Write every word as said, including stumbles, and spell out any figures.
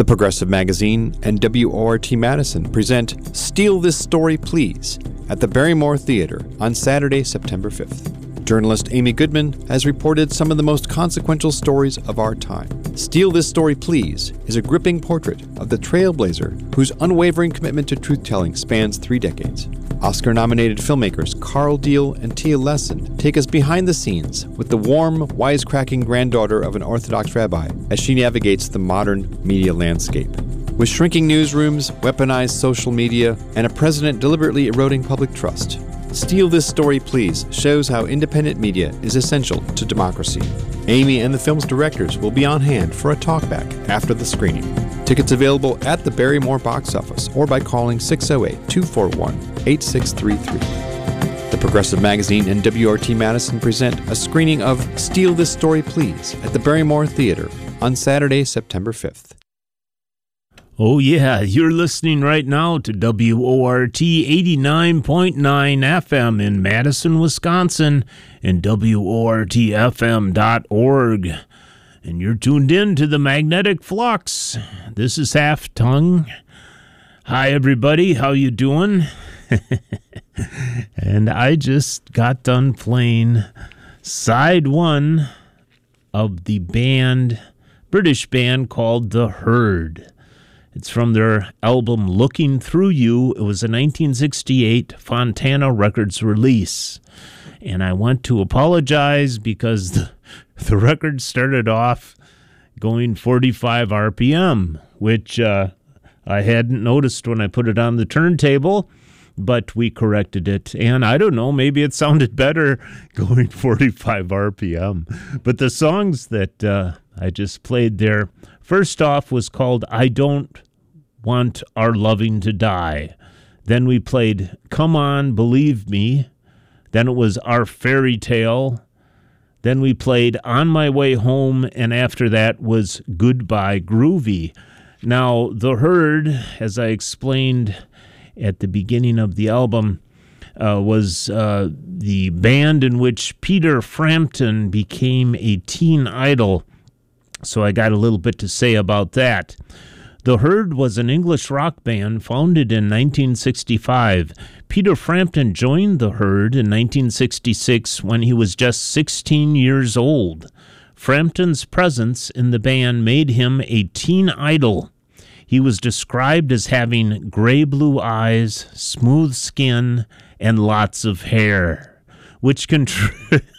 Progressive Magazine and W O R T Madison present Steal This Story Please at the Barrymore Theater on Saturday, September fifth. Journalist Amy Goodman has reported some of the most consequential stories of our time. Steal This Story Please is a gripping portrait of the trailblazer whose unwavering commitment to truth-telling spans three decades. Oscar-nominated filmmakers Carl Deal and Tia Lesson take us behind the scenes with the warm, wisecracking granddaughter of an Orthodox rabbi as she navigates the modern media landscape. With shrinking newsrooms, weaponized social media, and a president deliberately eroding public trust, Steal This Story Please shows how independent media is essential to democracy. Amy and the film's directors will be on hand for a talkback after the screening. Tickets available at the Barrymore box office or by calling six oh eight, two four one, eight six three three. The Progressive Magazine and W O R T Madison present a screening of Steal This Story Please at the Barrymore Theater on Saturday, September fifth. Oh yeah, you're listening right now to W O R T eighty-nine point nine F M in Madison, Wisconsin, and W O R T F M dot org. And you're tuned in to the Magnetic Flux. This is Half Tongue. Hi everybody, how you doing? And I just got done playing side one of the band, British band called The Herd. It's from their album Looking Through You. It was a nineteen sixty-eight Fontana Records release. And I want to apologize because the, the record started off going forty-five R P M, which uh, I hadn't noticed when I put it on the turntable, but we corrected it. And I don't know, maybe it sounded better going forty-five R P M. But the songs that uh, I just played there, first off was called I Don't Want Our Loving to Die. Then we played Come On, Believe Me. Then it was Our Fairy Tale. Then we played On My Way Home, and after that was Goodbye Groovy. Now, The Herd, as I explained at the beginning of the album, uh, was uh, the band in which Peter Frampton became a teen idol. So I got a little bit to say about that. The Herd was an English rock band founded in nineteen sixty-five. Peter Frampton joined The Herd in nineteen sixty-six when he was just sixteen years old. Frampton's presence in the band made him a teen idol. He was described as having gray-blue eyes, smooth skin, and lots of hair, which contri-